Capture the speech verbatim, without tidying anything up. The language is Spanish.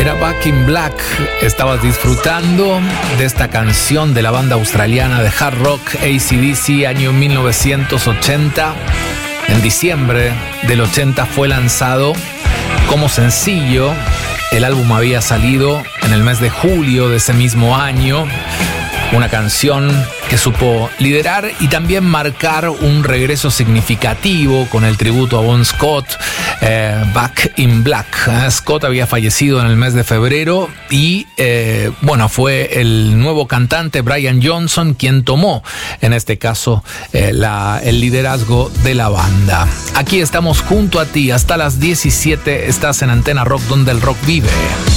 Era Back in Black. Estabas disfrutando de esta canción de la banda australiana de hard rock A C D C, año mil novecientos ochenta. En diciembre del ochenta fue lanzado como sencillo. El álbum había salido en el mes de julio de ese mismo año. Una canción que supo liderar y también marcar un regreso significativo con el tributo a Bon Scott, eh, Back in Black. Eh, Scott había fallecido en el mes de febrero y eh, bueno, fue el nuevo cantante Brian Johnson quien tomó, en este caso, eh, la, el liderazgo de la banda. Aquí estamos junto a ti hasta las diecisiete. Estás en Antena Rock, donde el rock vive.